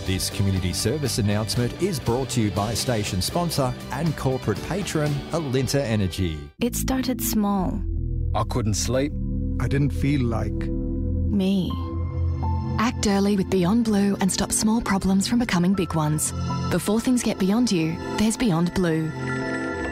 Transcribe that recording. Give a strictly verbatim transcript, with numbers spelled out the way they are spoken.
This community service announcement is brought to you by station sponsor and corporate patron Alinta Energy. It started small. I couldn't sleep. I didn't feel like... Me. Act early with Beyond Blue and stop small problems from becoming big ones. Before things get beyond you, there's Beyond Blue.